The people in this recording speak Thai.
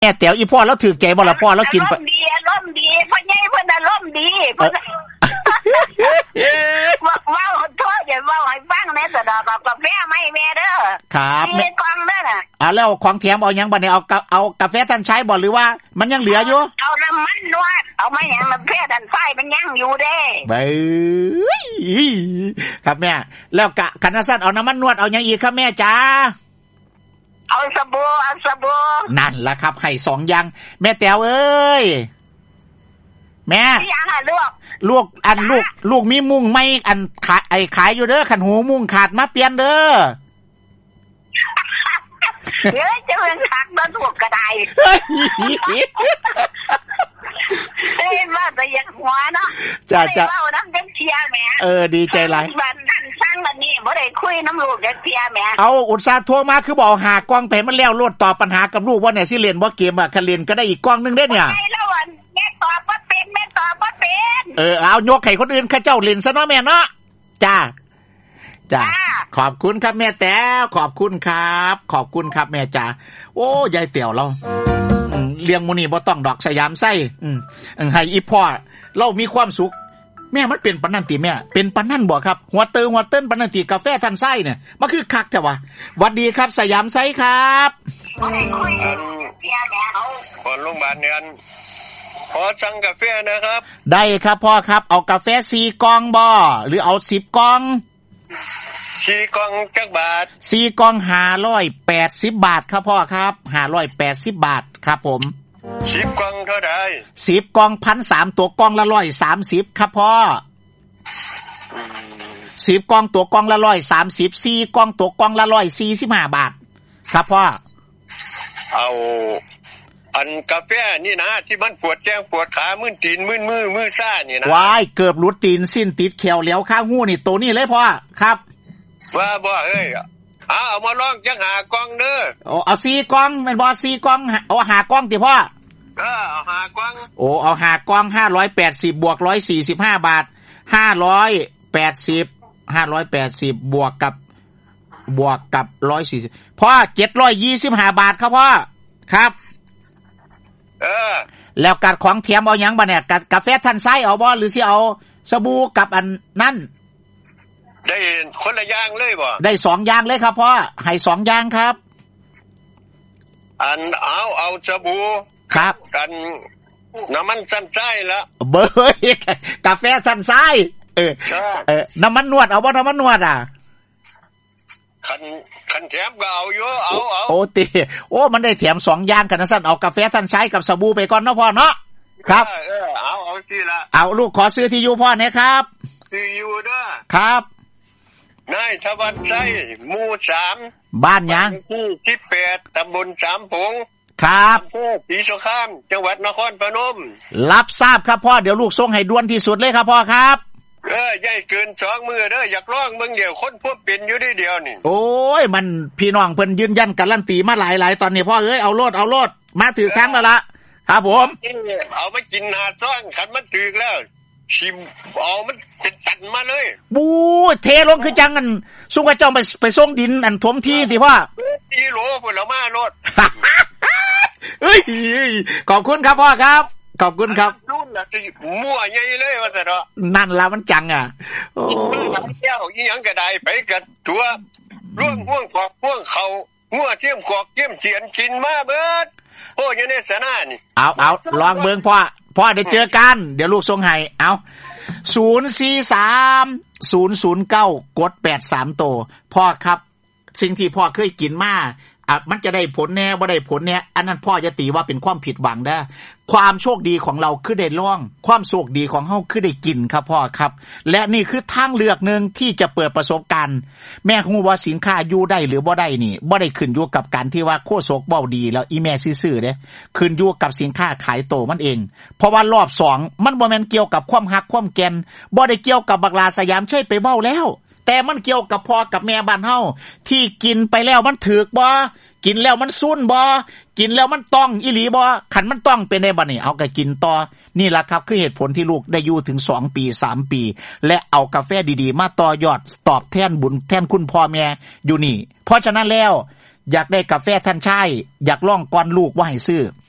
แม่แต๋วอีพ่อแล้วถือใจบ่ล่ะพ่อแล้วกินไปอารมณ์ดีพ่อใหญ่เพิ่นอารมณ์ดีเพิ่นว่าโทษอย่าว่าให้ฟังแม่สะดอกกาแฟไม่แม่เด้อครับมีกล่องเด้อน่ะแล้วของแถมเอาหยังบัดนี้เอากาแฟท่านใช้บ่หรือว่ามันยังเหลืออยู่เอาน้ำมันนวดเอามาหยังมันแพร่ดันไฟมันยังอยู่เด้เบ้ยครับแม่แล้วกะคันซั่นเอาน้ำมันนวดเอาหยังอีกครับแม่จ๋าเอาสบู่นั่นล่ะครับให้2อย่างแม่แต๋วเอ้ยแม่ยังอ่ะลูกมีมุ้งไม่อันขายอยู่เด้อคันหูมุ้งขาดมาเปลี่ยนเด้อเฮ้ยจะเป็นคักบ่ถูกกระไดเฮ้ยว่าแต่ยังหัวเนาะจ้าเว้าน้ำจังเทียแม่ดีใจหลายบัดนั้นสร้างบัดนี้บ่ได้คุยน้ำลูกจังเทียแม่เอาอุตส่าห์โทรมาคือบอกหากล้องไปมันแล้วโลดตอบปัญหากับลูกว่าเนี่ยสิเล่นบ่เกมอ่ะคันเล่นก็ได้อีกกล้องนึงเด้เนี่ยแม่ตอบบ่เป็นเอายกให้คนอื่นเขาเจ้าเล่นซะเนาะแม่เนาะจ้าขอบคุณครับแม่แต๋วขอบคุณครับแม่จ๋าโอ้ยายแต๋วเราเลี้ยงมื้อนี้บ่ต้องดอกสยามไส้ให้อีพ่อเรามีความสุขแม่มันเป็นปานนั้นติแม่เป็นปานนั้นบ่ครับหัวเติ้นปานนั้นติกาแฟท่านไส้เนี่ยมันคือคักแท้วะหวัดดีครับสยามไส้ครับคนโรงพยาบาลเนี่ยขอสั่งกาแฟนะครับได้ครับพ่อครับเอากาแฟ4กล่องบ่หรือเอา10กล่อง 4กล่องจักบาท 4กล่อง580บาทครับพ่อครับ580บาทครับผม 10กล่องเท่าใด 10กล่อง 1,300 ตัวกล่องละ130ครับพ่อ10กล่องตัวกล่องละ130 4กล่องตัวกล่องละ145บาทครับพ่อเอาอันกาแฟนี่นะที่มันปวดแข้งปวดขามึนตีนมึนมือซ่านี่นะว้ายเกือบหลุดตีนสิ้นติดแขวแล้วข้างหูนี่ตัวนี้เลยพ่อครับว่าบ่เอ้ยเอามาลองจังหากล่องเด้อเอา4กล่องแม่นบ่4กล่องเอา5กล่องติพ่อเอา5กล่องเอา5กล่อง580บวก145บาท580บวกกับ140พ่อ725บาทครับพ่อครับแล้วกัดของเทียมเอาหยังบ่เนี่ยกาแฟท่านไส้เอาบ่หรือสิเอาสบู่กับอันนั่นได้คนละอย่างเลยบ่ได้2อย่างเลยครับพ่อให้2อย่างครับอันเอาสบู่ครับกันน้ำมันท่านไส้ละเบ้ยกาแฟท่านไส้น้ำมันนวดเอาบ่น้ำมันนวดอ่ะคันแถมก็เอาอยู่เอาโอ้ติโอ้มันได้แถม2อย่างกันนะซั่นเอากาแฟท่านใช้กับสบู่ไปก่อนเนาะพ่อเนาะครับเอาสิละเอาลูกขอซื้อที่อยู่พ่อเนี่ยครับที่อยู่เด้อครับนายทวัชชัยหมู่3 บ้านหยังที่18ตำบลสามพงครับอำเภอศรีสงครามจังหวัดนครพนมรับทราบครับพ่อเดี๋ยวลูกส่งให้ด่วนที่สุดเลยครับพ่อครับใหญ่เกิน2มื้อเด้ออยากลองเบิ่งเดียวคนพวกเป็นอยู่ได้เดียวนี่โอ้ยมันพี่น้องเพิ่นยืนยันการันตีมาหลายๆตอนนี้พ่อเอ้ยเอาโลดมาถือครั้งแล้วล่ะครับผมเอาไปกินหาซ่องคันมันถึกแล้วชิมเอามันเป็นตันมาเลยบูเทลงคือจังกันซุ่มกระจอมไปส่งดินอันถมที่สิพ่อกิโลพุ่นละมาโลดเอ้ยขอบคุณครับพ่อครับขอบคุณครับรุ่นน่ะสิมั่วใหญ่เลยว่าซั่นเนาะนั่นล่ะมันจังอ่ะโอ้แก้วอีหยังก็ได้ไปกันตัวร่วงห่วงกอกห่วงเขางัวเทียมกอกเทียมเขียนกินมาเบิดโอ้อยู่ในสนานี่เอาลองเบิ่งพ่อได้เจอกันเดี๋ยวลูกส่งให้เอา043 009กด83ตัวพ่อครับสิ่งที่พ่อเคยกินมามันจะได้ผลแน่บ่ได้ผลแน่อันนั้นพ่อจะตีว่าเป็นความผิดหวังเด้อความโชคดีของเราคือได้ลองความโชคดีของเฮาคือได้กินครับพ่อครับและนี่คือทางเลือกนึงที่จะเปิดประสบการณ์แม่ฮู้ว่าสินค้าอยู่ได้หรือบ่ได้นี่บ่ได้ขึ้นอยู่กับการที่ว่าโฆษกเว้าดีแล้วอีแม่ซื่อๆเด้ขึ้นอยู่กับสินค้าขายโตมันเองเพราะว่ารอบ2มันบ่แม่นเกี่ยวกับความฮักความแก่นบ่ได้เกี่ยวกับบักลาสยามเชยไปเว้าแล้วแต่มันเกี่ยวกับพ่อกับแม่บ้านเฮาที่กินไปแล้วมันถูกบ่กินแล้วมันซุ่นบ่กินแล้วมันต้องอีหลีบ่คันมันต้องเป็นได้บ่นี่เอาก็กินต่อนี่ล่ะครับคือเหตุผลที่ลูกได้อยู่ถึง2ปี3ปีและเอากาแฟดีๆมาต่อยอดตอบแทนบุญแทนคุณพ่อแม่อยู่นี่เพราะฉะนั้นแล้วอยากได้กาแฟท่านชายอยากลองก่อนลูกว่าให้ซื้อ